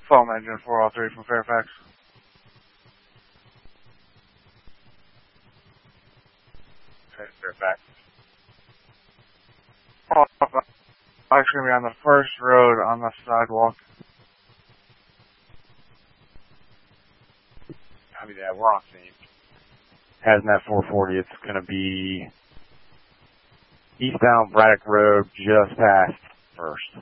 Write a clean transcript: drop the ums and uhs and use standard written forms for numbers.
Foam engine 403 from Fairfax. Okay, Fairfax. I'm actually going to be on the first road on the sidewalk. Copy that. We're on scene. Hazmat 440. It's going to be eastbound Braddock Road, just past First.